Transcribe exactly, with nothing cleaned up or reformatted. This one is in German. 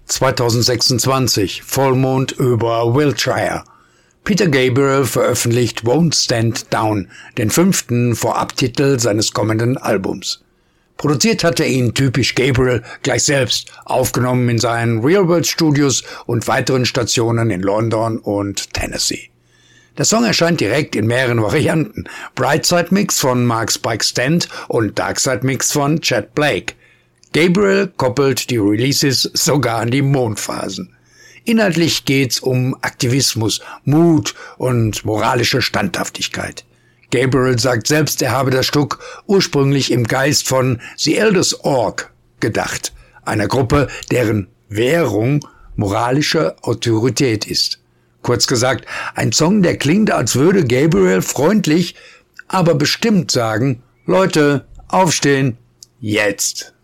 zweitausendsechsundzwanzig, Vollmond über Wiltshire. Peter Gabriel veröffentlicht Won't Stand Down, den fünften Vorabtitel seines kommenden Albums. Produziert hat er ihn typisch Gabriel gleich selbst, aufgenommen in seinen Real World Studios und weiteren Stationen in London und Tennessee. Der Song erscheint direkt in mehreren Varianten. Brightside Mix von Mark Spike Stent und Darkside Mix von Chet Blake. Gabriel koppelt die Releases sogar an die Mondphasen. Inhaltlich geht's um Aktivismus, Mut und moralische Standhaftigkeit. Gabriel sagt selbst, er habe das Stück ursprünglich im Geist von The Elders Org gedacht, einer Gruppe, deren Währung moralische Autorität ist. Kurz gesagt, ein Song, der klingt, als würde Gabriel freundlich, aber bestimmt sagen, Leute, aufstehen, jetzt.